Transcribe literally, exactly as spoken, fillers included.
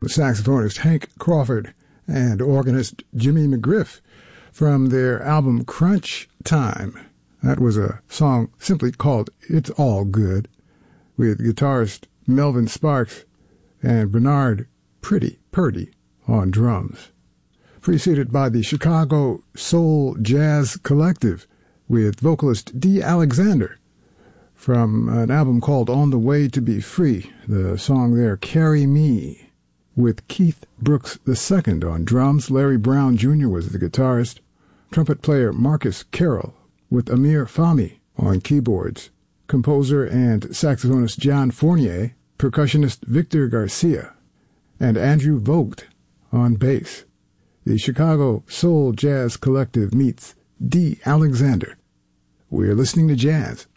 saxophonist Hank Crawford and organist Jimmy McGriff from their album Crunch Time. That was a song simply called It's All Good, with guitarist Melvin Sparks and Bernard Pretty Purdy on drums. Preceded by the Chicago Soul Jazz Collective with vocalist Dee Alexander from an album called On the Way to Be Free. The song there, Carry Me, with Keith Brooks the Second on drums. Larry Brown Junior was the guitarist. Trumpet player Marcus Carroll with Amir Fahmy on keyboards. Composer and saxophonist John Fournier, percussionist Victor Garcia, and Andrew Vogt on bass. The Chicago Soul Jazz Collective meets Dee Alexander. We're listening to jazz